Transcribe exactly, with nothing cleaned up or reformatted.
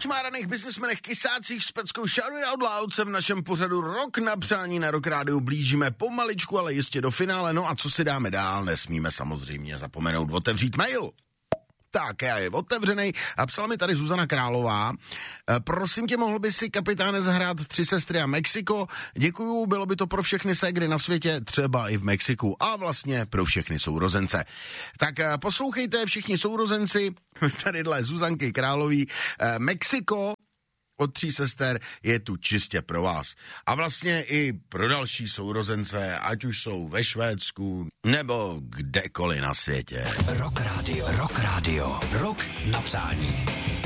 čmáraných biznesmenech, kysácích s peckou Shouty Out Loud se v našem pořadu Rok na přání na Rock Rádiu blížíme pomaličku, ale jistě do finále. No a co si dáme dál, nesmíme samozřejmě zapomenout otevřít mail. Tak, já je otevřenej a psala mi tady Zuzana Králová. E, prosím tě, mohl by si, kapitáne, zahrát Tři sestry a Mexiko? Děkuju, bylo by to pro všechny ségry na světě, třeba i v Mexiku a vlastně pro všechny sourozence. Tak e, poslouchejte všichni sourozenci, tadyhle Zuzanky Králový, e, Mexiko od Tří sester je tu čistě pro vás. A vlastně i pro další sourozence, ať už jsou ve Švédsku nebo kdekoliv na světě. Rock Radio, Rock Radio, Rok na přání.